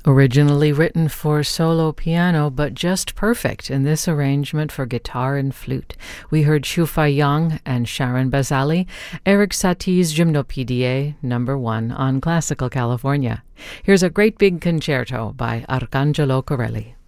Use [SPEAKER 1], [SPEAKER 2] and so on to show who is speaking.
[SPEAKER 1] Originally written for solo piano, but just perfect in this arrangement for guitar and flute. We heard Shufa Yang and Sharon Bazali, Eric Satie's Gymnopédie, number 1 on Classical California. Here's a great big concerto by Arcangelo Corelli.